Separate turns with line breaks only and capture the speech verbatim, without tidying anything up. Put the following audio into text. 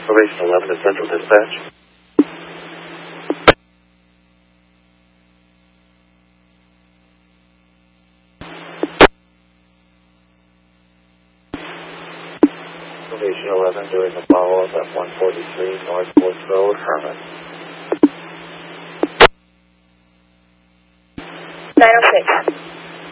Formation eleven to Central Dispatch. Formation eleven doing a follow-up at one forty-three North Woods Road, Herman.